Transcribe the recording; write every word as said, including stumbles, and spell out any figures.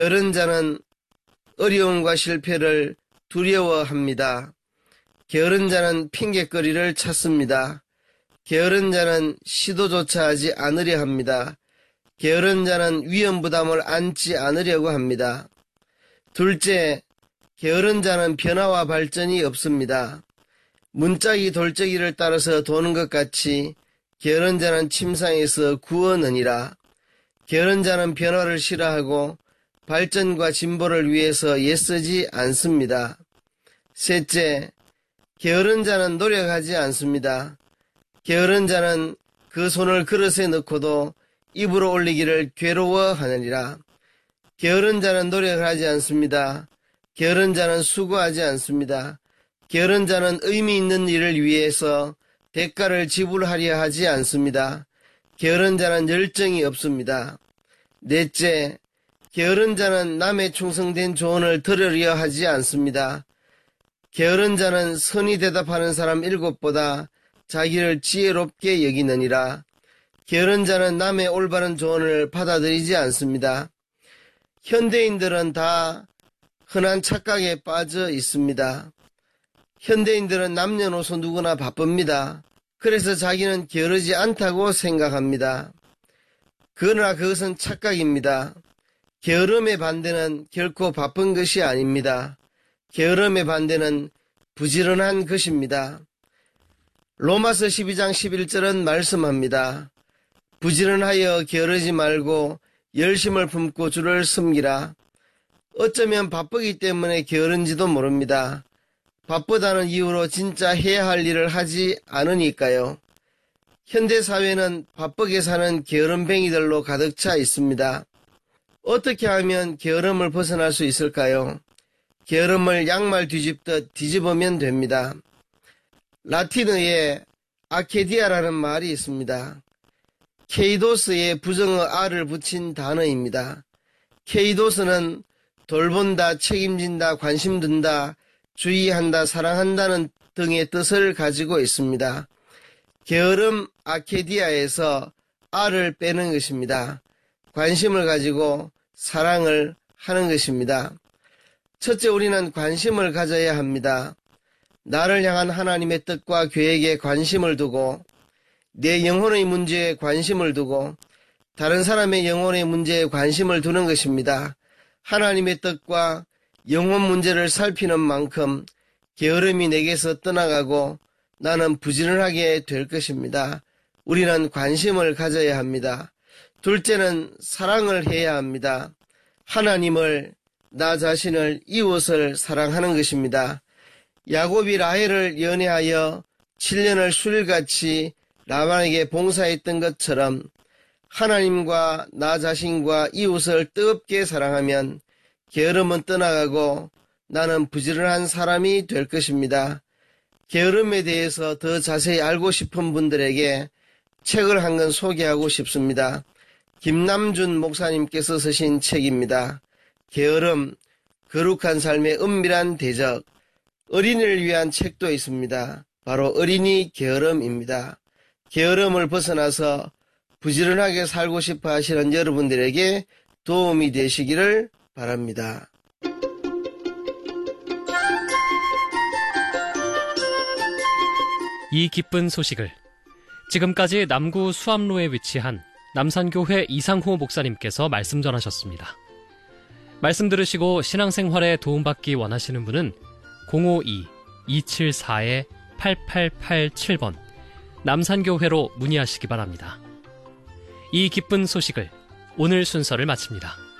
게으른 자는 어려움과 실패를 두려워합니다. 게으른 자는 핑곗거리를 찾습니다. 게으른 자는 시도조차 하지 않으려 합니다. 게으른 자는 위험 부담을 안지 않으려고 합니다. 둘째, 게으른 자는 변화와 발전이 없습니다. 문짝이 돌적이를 따라서 도는 것 같이 게으른 자는 침상에서 구어느니라. 게으른 자는 변화를 싫어하고 발전과 진보를 위해서 애쓰지 않습니다. 셋째, 게으른 자는 노력하지 않습니다. 게으른 자는 그 손을 그릇에 넣고도 입으로 올리기를 괴로워하느니라. 게으른 자는 노력을 하지 않습니다. 게으른 자는 수고하지 않습니다. 게으른 자는 의미 있는 일을 위해서 대가를 지불하려 하지 않습니다. 게으른 자는 열정이 없습니다. 넷째, 게으른 자는 남의 충성된 조언을 들으려 하지 않습니다. 게으른 자는 선의 대답하는 사람 일곱보다 자기를 지혜롭게 여기느니라. 게으른 자는 남의 올바른 조언을 받아들이지 않습니다. 현대인들은 다 흔한 착각에 빠져 있습니다. 현대인들은 남녀노소 누구나 바쁩니다. 그래서 자기는 게으르지 않다고 생각합니다. 그러나 그것은 착각입니다. 게으름의 반대는 결코 바쁜 것이 아닙니다. 게으름의 반대는 부지런한 것입니다. 로마서 십이 장 십일 절은 말씀합니다. 부지런하여 게으르지 말고 열심을 품고 주를 섬기라. 어쩌면 바쁘기 때문에 게으른지도 모릅니다. 바쁘다는 이유로 진짜 해야 할 일을 하지 않으니까요. 현대사회는 바쁘게 사는 게으름뱅이들로 가득 차 있습니다. 어떻게 하면 게으름을 벗어날 수 있을까요? 게으름을 양말 뒤집듯 뒤집으면 됩니다. 라틴어에 아케디아라는 말이 있습니다. 케이도스에 부정어 아를 붙인 단어입니다. 케이도스는 돌본다, 책임진다, 관심 둔다, 주의한다, 사랑한다는 등의 뜻을 가지고 있습니다. 게으름 아케디아에서 아를 빼는 것입니다. 관심을 가지고 사랑을 하는 것입니다. 첫째, 우리는 관심을 가져야 합니다. 나를 향한 하나님의 뜻과 계획에 관심을 두고 내 영혼의 문제에 관심을 두고 다른 사람의 영혼의 문제에 관심을 두는 것입니다. 하나님의 뜻과 영혼 문제를 살피는 만큼 게으름이 내게서 떠나가고 나는 부지런하게 될 것입니다. 우리는 관심을 가져야 합니다. 둘째는 사랑을 해야 합니다. 하나님을, 나 자신을, 이웃을 사랑하는 것입니다. 야곱이 라헬을 연애하여 칠 년을 수일같이 라반에게 봉사했던 것처럼 하나님과 나 자신과 이웃을 뜨겁게 사랑하면 게으름은 떠나가고 나는 부지런한 사람이 될 것입니다. 게으름에 대해서 더 자세히 알고 싶은 분들에게 책을 한 권 소개하고 싶습니다. 김남준 목사님께서 쓰신 책입니다. 게으름, 거룩한 삶의 은밀한 대적. 어린이를 위한 책도 있습니다. 바로 어린이 게으름입니다. 게으름을 벗어나서 부지런하게 살고 싶어 하시는 여러분들에게 도움이 되시기를 바랍니다. 이 기쁜 소식을 지금까지 남구 수암로에 위치한 남산교회 이상호 목사님께서 말씀 전하셨습니다. 말씀 들으시고 신앙생활에 도움받기 원하시는 분은 공오이 이칠사 팔팔팔칠 번 남산교회로 문의하시기 바랍니다. 이 기쁜 소식을 오늘 순서를 마칩니다.